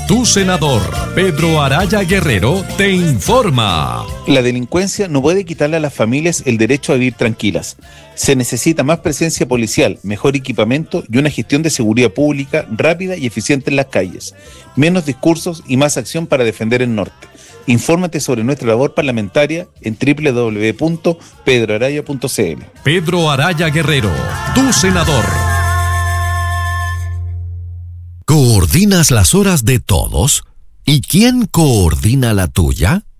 Tu senador, Pedro Araya Guerrero, te informa. La delincuencia no puede quitarle a las familias el derecho a vivir tranquilas. Se necesita más presencia policial, mejor equipamiento y una gestión de seguridad pública rápida y eficiente en las calles. Menos discursos y más acción para defender el norte. Infórmate sobre nuestra labor parlamentaria en www.pedroaraya.cl. Pedro Araya Guerrero, tu senador. ¿Coordinas las horas de todos? ¿Y quién coordina la tuya?